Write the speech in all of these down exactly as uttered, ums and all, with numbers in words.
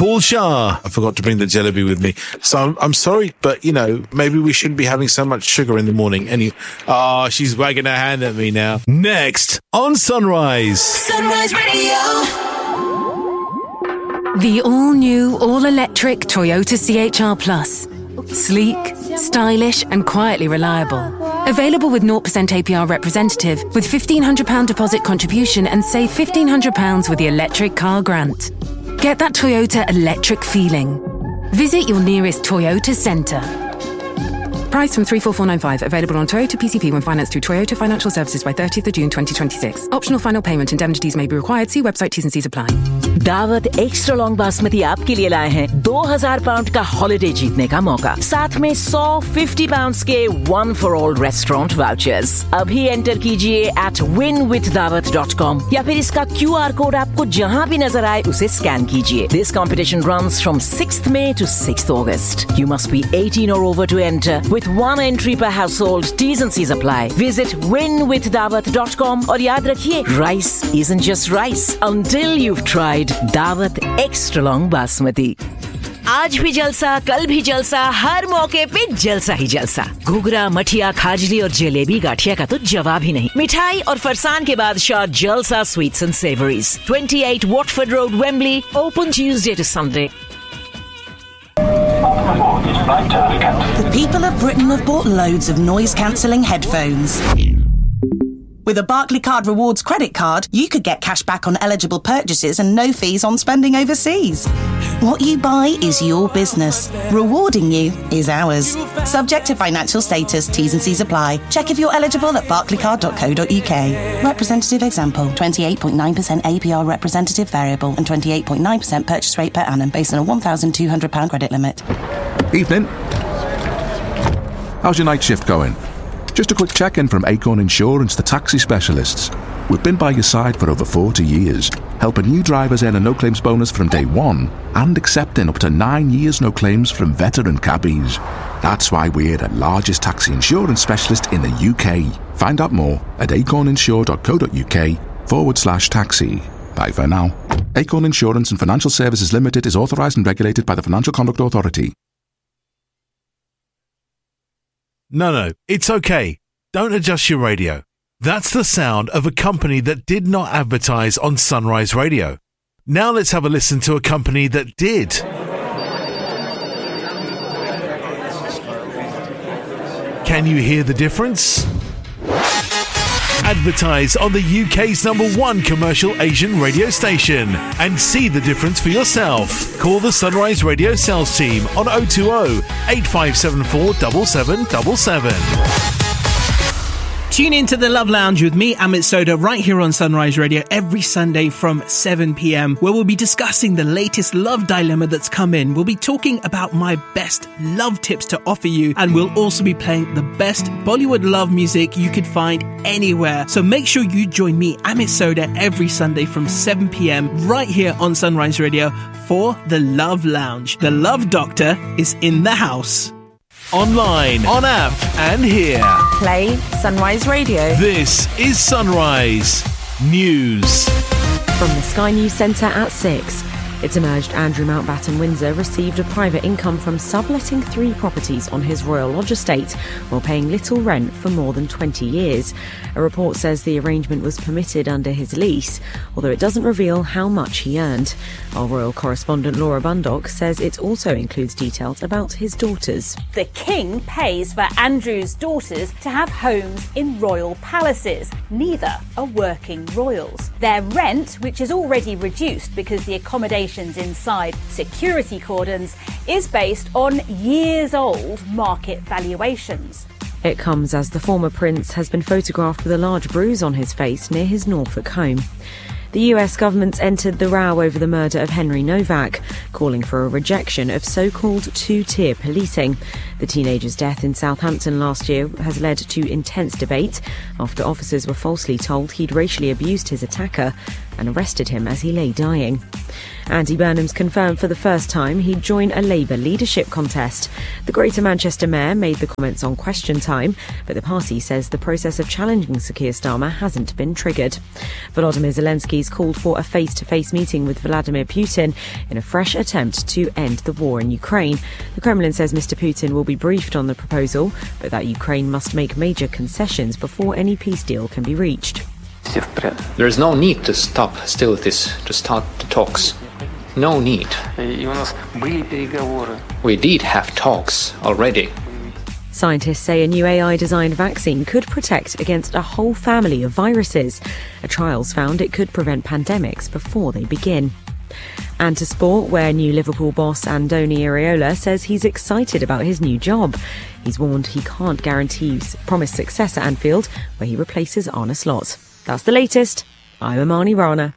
Paul Shah. I forgot to bring the jalebi with me. So I'm, I'm sorry, but, you know, maybe we shouldn't be having so much sugar in the morning. Any, oh, she's wagging her hand at me now. Next on Sunrise. Sunrise Radio. The all-new, all-electric Toyota C H R Plus. Sleek, stylish and quietly reliable. Available with zero percent A P R representative with fifteen hundred pounds deposit contribution and save fifteen hundred pounds with the electric car grant. Get that Toyota electric feeling. Visit your nearest Toyota centre. Price from three four four nine five. Available on Toyota P C P when financed through Toyota Financial Services by thirtieth of June twenty twenty-six. Optional final payment. Indemnities may be required. See website T's and C's apply. दावत extra long basmati आपके लिए लाए हैं दो हज़ार pound का holiday जीतने का मौका साथ में सौ फिफ्टी पाउंड्स के one for all restaurant vouchers अभी एंटर कीजिए at win with dawat dot com या फिर इसका क्यू आर कोड आपको जहां भी नजर आए उसे स्कैन कीजिए. This competition runs from sixth May to sixth August. You must be eighteen or over to enter with one entry per household. T's and C's apply. Visit win with dawat dot com और याद रखिए rice isn't just rice until you've tried दावत extra long basmati. आज भी जलसा, कल भी जलसा, हर मौके पे जलसा ही जलसा. घुघरा, मठिया, खाजली और जलेबी गाठिया का तो जवाब ही नहीं. मिठाई और फरसान के बादशाह जलसा sweets and savouries. twenty-eight Watford Road, Wembley. Open Tuesday to Sunday. The people of Britain have bought loads of noise-cancelling headphones. With a Barclaycard Rewards credit card, you could get cash back on eligible purchases and no fees on spending overseas. What you buy is your business. Rewarding you is ours. Subject to financial status, T's and C's apply. Check if you're eligible at barclaycard dot co dot uk. Representative example, twenty-eight point nine percent A P R representative variable and twenty-eight point nine percent purchase rate per annum based on a one thousand two hundred pounds credit limit. Evening. How's your night shift going? Just a quick check-in from Acorn Insurance, the taxi specialists. We've been by your side for over forty years, helping new drivers earn a no-claims bonus from day one and accepting up to nine years no claims from veteran cabbies. That's why we're the largest taxi insurance specialist in the U K. Find out more at acorninsure dot co dot uk forward slash taxi. Bye for now. Acorn Insurance and Financial Services Limited is authorised and regulated by the Financial Conduct Authority. No, no, it's okay. Don't adjust your radio. That's the sound of a company that did not advertise on Sunrise Radio. Now let's have a listen to a company that did. Can you hear the difference? Advertise on the U K's number one commercial Asian radio station and see the difference for yourself. Call the Sunrise Radio sales team on oh two oh, eight five seven four, seven seven seven seven. Tune in to the Love Lounge with me, Amit Soda, right here on Sunrise Radio every Sunday from seven p.m, where we'll be discussing the latest love dilemma that's come in. We'll be talking about my best love tips to offer you, and we'll also be playing the best Bollywood love music you could find anywhere. So make sure you join me, Amit Soda, every Sunday from seven p.m, right here on Sunrise Radio for the Love Lounge. The Love Doctor is in the house. Online, on app, and here. Play Sunrise Radio. This is Sunrise News. From the Sky News Centre at six. It's emerged Andrew Mountbatten Windsor received a private income from subletting three properties on his Royal Lodge estate while paying little rent for more than twenty years. A report says the arrangement was permitted under his lease, although it doesn't reveal how much he earned. Our royal correspondent Laura Bundock says it also includes details about his daughters. The King pays for Andrew's daughters to have homes in royal palaces. Neither are working royals. Their rent, which is already reduced because the accommodation inside security cordons, is based on years-old market valuations. It comes as the former prince has been photographed with a large bruise on his face near his Norfolk home. The U S government's entered the row over the murder of Henry Novak, calling for a rejection of so-called two-tier policing. The teenager's death in Southampton last year has led to intense debate after officers were falsely told he'd racially abused his attacker. and arrested him as he lay dying. Andy Burnham's confirmed for the first time he'd join a Labour leadership contest. The Greater Manchester Mayor made the comments on Question Time, but the party says the process of challenging Sir Keir Starmer hasn't been triggered. Volodymyr Zelensky's called for a face-to-face meeting with Vladimir Putin in a fresh attempt to end the war in Ukraine. The Kremlin says Mr Putin will be briefed on the proposal, but that Ukraine must make major concessions before any peace deal can be reached. There is no need to stop hostilities, to start the talks. No need. We did have talks already. Scientists say a new A I-designed vaccine could protect against a whole family of viruses. A trial's found it could prevent pandemics before they begin. And to sport, where new Liverpool boss Andoni Iraola says he's excited about his new job. He's warned he can't guarantee promised success at Anfield, where he replaces Arne Slot. That's the latest. I'm Amani Rana.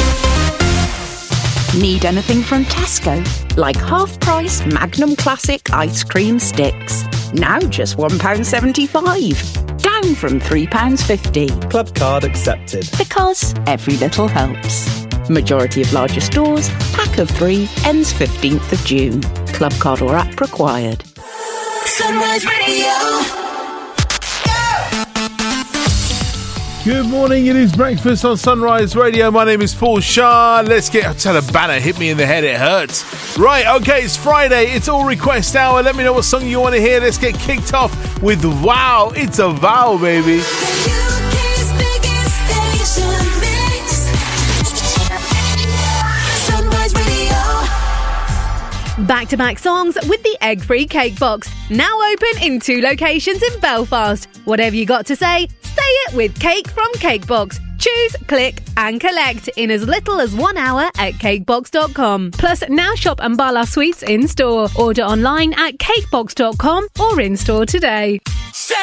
Need anything from Tesco? Like half-price Magnum Classic ice cream sticks. Now just one pound seventy-five. Down from three pounds fifty. Club card accepted. Because every little helps. Majority of larger stores, pack of three, ends fifteenth of June. Club card or app required. Sunrise Radio. Good morning, it is breakfast on Sunrise Radio. My name is Paul Shah. Let's get... Tell a banner hit me in the head, it hurts. Right, okay, it's Friday. It's all request hour. Let me know what song you want to hear. Let's get kicked off with Wow. It's a vow, baby. Back-to-back songs with the egg-free cake box. Now open in two locations in Belfast. Whatever you got to say, say it with Cake from Cakebox. Choose, click and collect in as little as one hour at cakebox dot com. Plus, now shop Ambala Sweets in-store. Order online at cakebox dot com or in-store today.